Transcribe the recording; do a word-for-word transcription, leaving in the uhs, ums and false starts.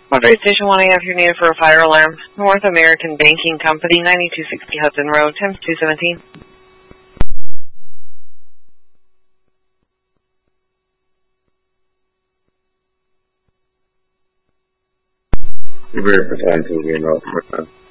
Monterey Station one A F, you're needed for a fire alarm. North American Banking Company, ninety-two sixty Hudson Road, ten two seventeen. Very potential, you know.